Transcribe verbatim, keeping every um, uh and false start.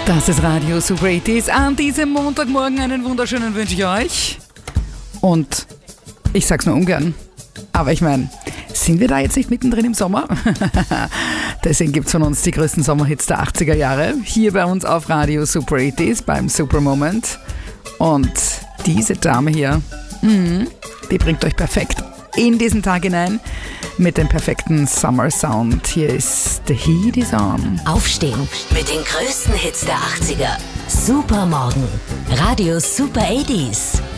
Das ist Radio Super achtziger. An diesem Montagmorgen einen wunderschönen wünsche ich euch. Und ich sag's nur ungern, aber ich meine, sind wir da jetzt nicht mittendrin im Sommer? Deswegen gibt's von uns die größten Sommerhits der achtziger Jahre. Hier bei uns auf Radio Super achtziger beim Super Moment. Und diese Dame hier, mh, die bringt euch perfekt in diesen Tag hinein mit dem perfekten Summer Sound. Hier ist The Heat is On. Aufstehen mit den größten Hits der achtziger. Supermorgen. Radio Super achtziger.